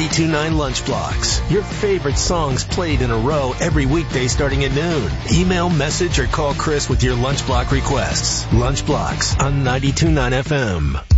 92.9 Lunch Blocks. Your favorite songs played in a row every weekday starting at noon. Email, message, or call Chris with your Lunch Block requests. Lunch Blocks on 92.9 FM.